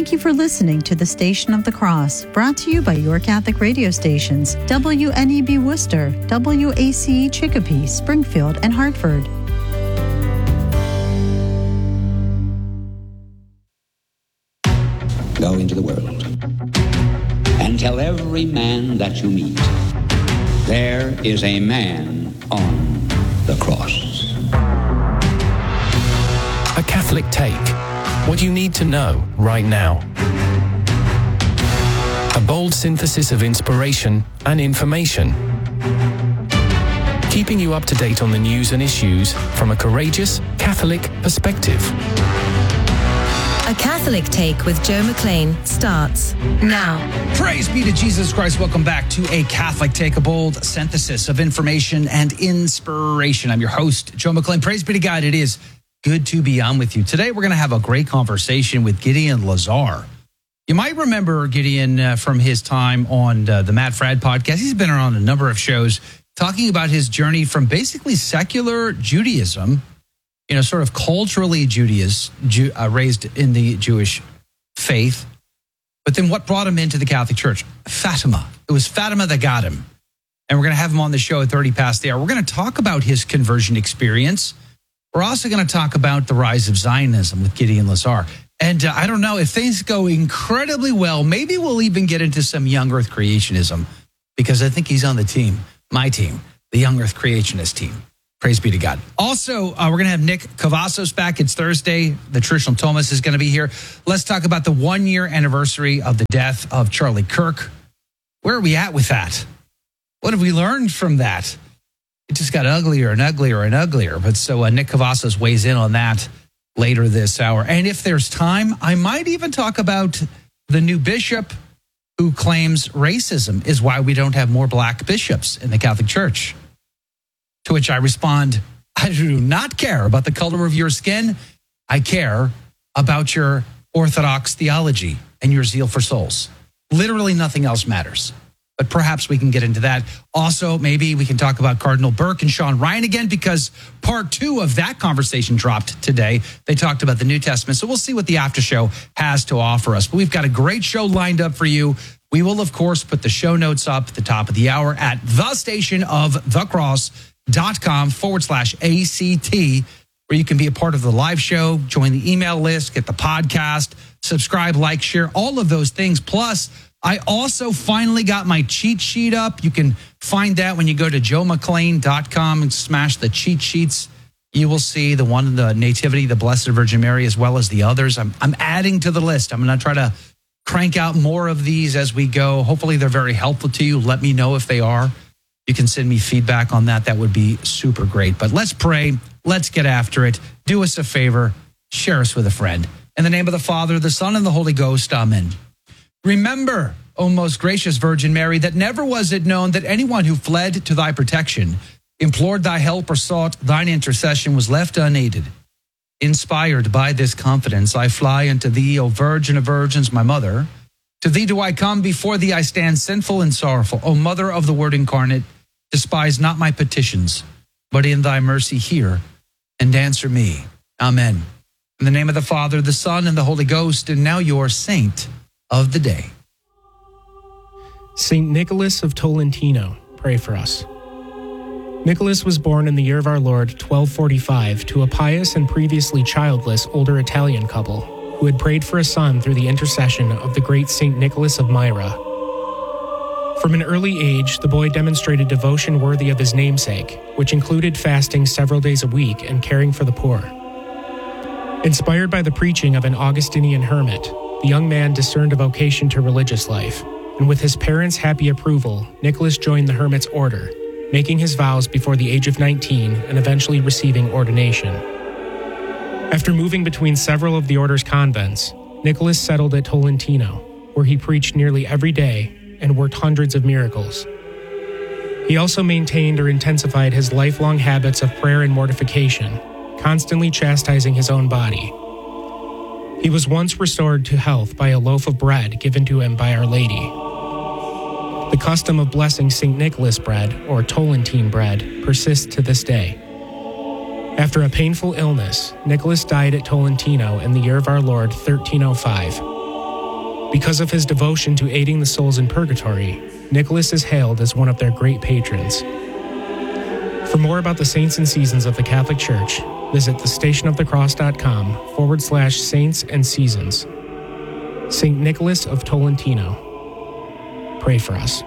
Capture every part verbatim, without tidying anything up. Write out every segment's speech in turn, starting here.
Thank you for listening to the Station of the Cross, brought to you by your Catholic radio stations, W N E B Worcester, W A C E Chicopee, Springfield, and Hartford. Go into the world and tell every man that you meet, there is a man on the cross. A Catholic Take. What you need to know right now. A bold synthesis of inspiration and information. Keeping you up to date on the news and issues from a courageous Catholic perspective. A Catholic Take with Joe McLean starts now. Praise be to Jesus Christ. Welcome back to A Catholic Take, a bold synthesis of information and inspiration. I'm your host, Joe McLean. Praise be to God. It is good to be on with you. Today, we're going to have a great conversation with Gideon Lazar. You might remember Gideon uh, from his time on uh, the Matt Fradd podcast. He's been on a number of shows talking about his journey from basically secular Judaism, you know, sort of culturally Judaism, Jew, uh, raised in the Jewish faith. But then what brought him into the Catholic Church? Fatima. It was Fatima that got him. And we're going to have him on the show at thirty past the hour. We're going to talk about his conversion experience. We're also going to talk about the rise of Zionism with Gideon Lazar. And uh, I don't know, if things go incredibly well, maybe we'll even get into some young earth creationism, because I think he's on the team, my team, the young earth creationist team. Praise be to God. Also, uh, we're going to have Nick Cavazos back. It's Thursday. The traditional Thomas is going to be here. Let's talk about the one-year anniversary of the death of Charlie Kirk. Where are we at with that? What have we learned from that? It just got uglier and uglier and uglier. But so uh, Nick Cavazos weighs in on that later this hour. And if there's time, I might even talk about the new bishop who claims racism is why we don't have more black bishops in the Catholic Church. To which I respond, I do not care about the color of your skin. I care about your Orthodox theology and your zeal for souls. Literally nothing else matters. But perhaps we can get into that. Also, maybe we can talk about Cardinal Burke and Sean Ryan again, because part two of that conversation dropped today. They talked about the New Testament. So we'll see what the after show has to offer us. But we've got a great show lined up for you. We will, of course, put the show notes up at the top of the hour at the station of the cross. Dot com forward slash ACT, where you can be a part of the live show, join the email list, get the podcast, subscribe, like, share, all of those things. Plus, I also finally got my cheat sheet up. You can find that when you go to joe mclean dot com and smash the cheat sheets. You will see the one in the Nativity, the Blessed Virgin Mary, as well as the others. I'm, I'm adding to the list. I'm going to try to crank out more of these as we go. Hopefully, they're very helpful to you. Let me know if they are. You can send me feedback on that. That would be super great. But let's pray. Let's get after it. Do us a favor. Share us with a friend. In the name of the Father, the Son, and the Holy Ghost. Amen. Remember, O most gracious Virgin Mary, that never was it known that anyone who fled to thy protection, implored thy help, or sought thine intercession was left unaided. Inspired by this confidence, I fly unto thee, O Virgin of Virgins, my mother. To thee do I come, before thee I stand sinful and sorrowful. O Mother of the Word incarnate, despise not my petitions, but in thy mercy hear and answer me. Amen. In the name of the Father, the Son, and the Holy Ghost, and now your saint of the day. Saint Nicholas of Tolentino, pray for us. Nicholas was born in the year of our Lord, twelve forty-five, to a pious and previously childless older Italian couple who had prayed for a son through the intercession of the great Saint Nicholas of Myra. From an early age, the boy demonstrated devotion worthy of his namesake, which included fasting several days a week and caring for the poor. Inspired by the preaching of an Augustinian hermit, the young man discerned a vocation to religious life, and with his parents' happy approval, Nicholas joined the hermit's order, making his vows before the age of nineteen and eventually receiving ordination. After moving between several of the order's convents, Nicholas settled at Tolentino, where he preached nearly every day and worked hundreds of miracles. He also maintained or intensified his lifelong habits of prayer and mortification, constantly chastising his own body. He was once restored to health by a loaf of bread given to him by Our Lady. The custom of blessing Saint Nicholas bread, or Tolentine bread, persists to this day. After a painful illness, Nicholas died at Tolentino in the year of our Lord thirteen oh five. Because of his devotion to aiding the souls in purgatory, Nicholas is hailed as one of their great patrons. For more about the saints and seasons of the Catholic Church, visit thestationofthecross.com forward slash saints and seasons. Saint Nicholas of Tolentino, pray for us.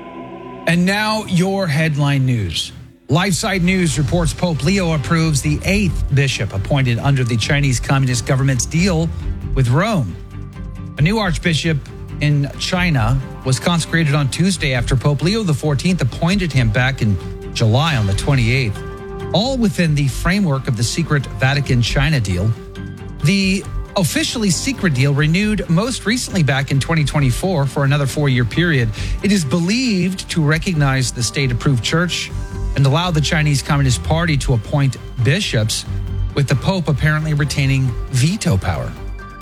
And now your headline news. LifeSite News reports Pope Leo approves the eighth bishop appointed under the Chinese Communist government's deal with Rome. A new archbishop in China was consecrated on Tuesday after Pope Leo the fourteenth appointed him back in July on the twenty-eighth, all within the framework of the secret Vatican-China deal. The officially secret deal renewed most recently back in twenty twenty-four for another four-year period. It is believed to recognize the state-approved church and allow the Chinese Communist Party to appoint bishops, with the Pope apparently retaining veto power.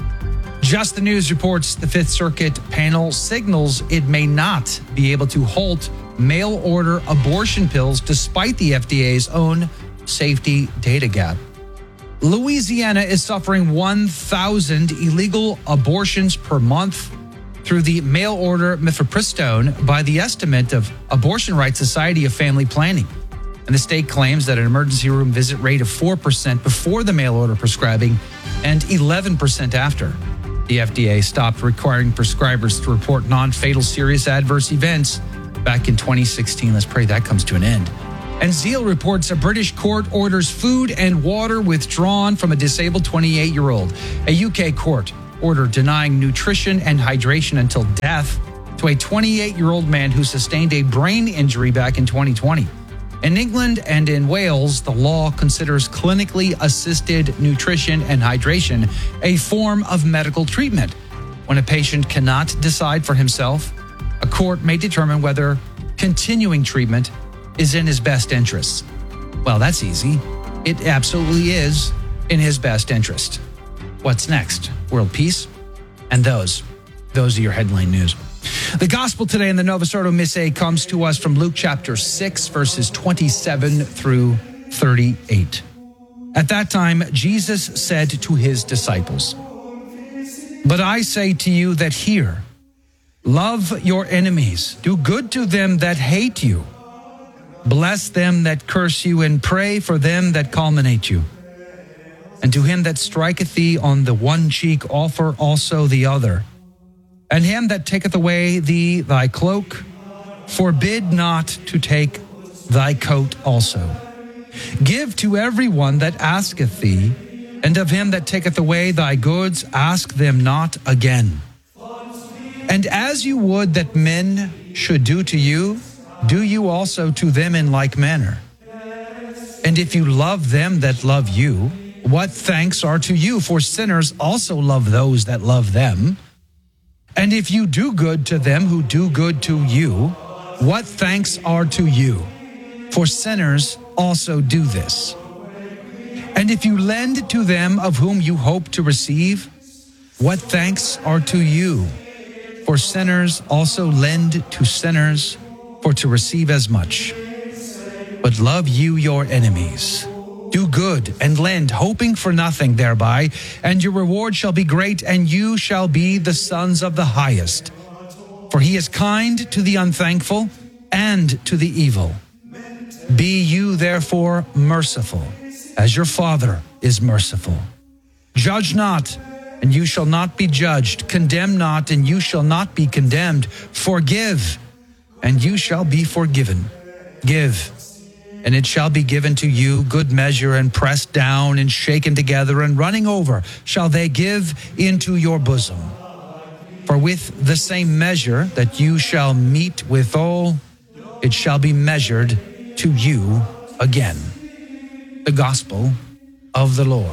Just the News reports the Fifth Circuit panel signals it may not be able to halt mail-order abortion pills despite the F D A's own safety data gap. Louisiana is suffering one thousand illegal abortions per month through the mail-order mifepristone by the estimate of Abortion Rights Society of Family Planning. And the state claims that an emergency room visit rate of four percent before the mail-order prescribing and eleven percent after. The F D A stopped requiring prescribers to report non-fatal serious adverse events back in twenty sixteen. Let's pray that comes to an end. And Zeal reports a British court orders food and water withdrawn from a disabled twenty-eight-year-old. A U K court ordered denying nutrition and hydration until death to a twenty-eight-year-old man who sustained a brain injury back in twenty twenty. In England and in Wales, the law considers clinically assisted nutrition and hydration a form of medical treatment. When a patient cannot decide for himself, a court may determine whether continuing treatment is in his best interests. Well, that's easy. It absolutely is in his best interest. What's next? World peace? And those, those are your headline news. The gospel today in the Novus Ordo Missae comes to us from Luke chapter six, verses twenty-seven through thirty-eight. At that time, Jesus said to his disciples, "But I say to you that hear, love your enemies, do good to them that hate you, bless them that curse you, and pray for them that calumniate you. And to him that striketh thee on the one cheek offer also the other. And him that taketh away thee thy cloak, forbid not to take thy coat also. Give to every one that asketh thee, and of him that taketh away thy goods, ask them not again. And as you would that men should do to you, do you also to them in like manner. And if you love them that love you, what thanks are to you? For sinners also love those that love them. And if you do good to them who do good to you, what thanks are to you? For sinners also do this. And if you lend to them of whom you hope to receive, what thanks are to you? For sinners also lend to sinners, for to receive as much. But love you your enemies. Do good and lend, hoping for nothing thereby, and your reward shall be great, and you shall be the sons of the highest. For he is kind to the unthankful and to the evil. Be you therefore merciful, as your Father is merciful. Judge not, and you shall not be judged. Condemn not, and you shall not be condemned. Forgive, and you shall be forgiven. Give, and it shall be given to you, good measure, and pressed down, and shaken together, and running over, shall they give into your bosom. For with the same measure that you shall meet withal, it shall be measured to you again." The Gospel of the Lord.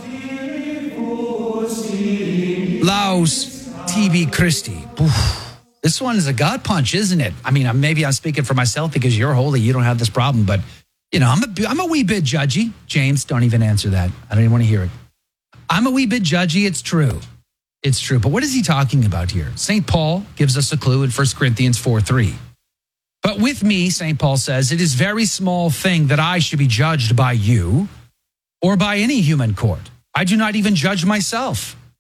Laus tibi Christi. Oof. This one is a God punch, isn't it? I mean, maybe I'm speaking for myself because you're holy. You don't have this problem. But, you know, I'm a, I'm a wee bit judgy. James, don't even answer that. I don't even want to hear it. I'm a wee bit judgy. It's true. It's true. But what is he talking about here? Saint Paul gives us a clue in First Corinthians four three. "But with me," Saint Paul says, "it is very small thing that I should be judged by you or by any human court. I do not even judge myself.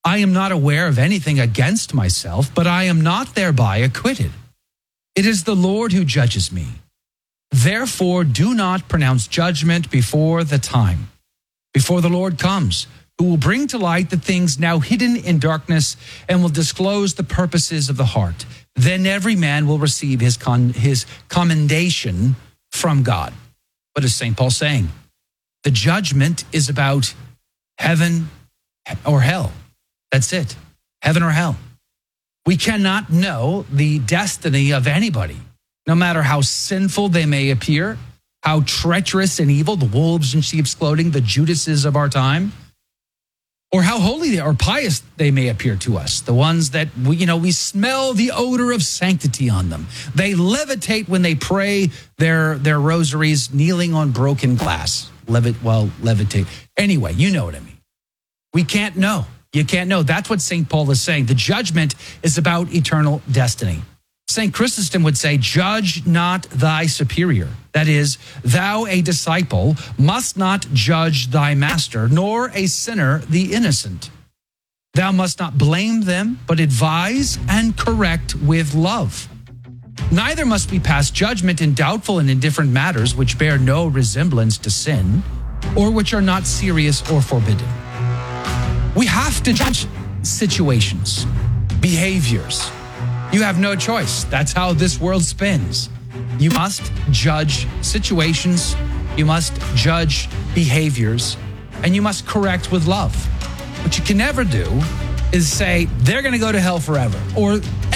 I am not aware of anything against myself, but I am not thereby acquitted. It is the Lord who judges me. Therefore, do not pronounce judgment before the time, before the Lord comes, who will bring to light the things now hidden in darkness and will disclose the purposes of the heart. Then every man will receive his con- his commendation from God. What is Saint Paul saying? The judgment is about heaven or hell. That's it. Heaven or hell. We cannot know the destiny of anybody, no matter how sinful they may appear, how treacherous and evil, the wolves in sheep's clothing, the Judases of our time, or how holy they or pious they may appear to us, the ones that we, you know, we smell the odor of sanctity on them. They levitate when they pray their their rosaries, kneeling on broken glass. Levit, well, levitate. Anyway, you know what I mean. We can't know. You can't know. That's what Saint Paul is saying. The judgment is about eternal destiny. Saint Chrysostom would say, judge not thy superior. That is, thou, a disciple, must not judge thy master, nor a sinner the innocent. Thou must not blame them, but advise and correct with love. Neither must we pass judgment in doubtful and indifferent matters which bear no resemblance to sin, or which are not serious or forbidden. We have to judge situations, behaviors. You have no choice. That's how this world spins. You must judge situations, you must judge behaviors, and you must correct with love. What you can never do is say, they're going to go to hell forever, or